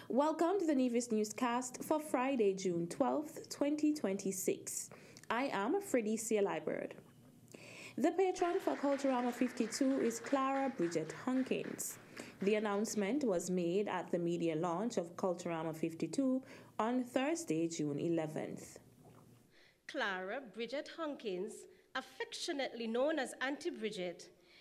Welcome to the Nevis Newscast for Friday, June 12th, 2026. I am Freddie Liebird. The patron for Culturama 52 is Clara Bridget Hunkins. The announcement was made at the media launch of Culturama 52 on Thursday, June 11th. Clara Bridget Hunkins, affectionately known as Auntie Bridget,